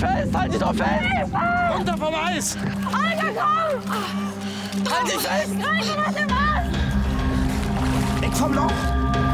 fest! Halt dich doch fest! Hilfe! Runter vom Eis! Alter, komm! Halt dich fest! Greif nach dem Arsch! Weg vom Loch!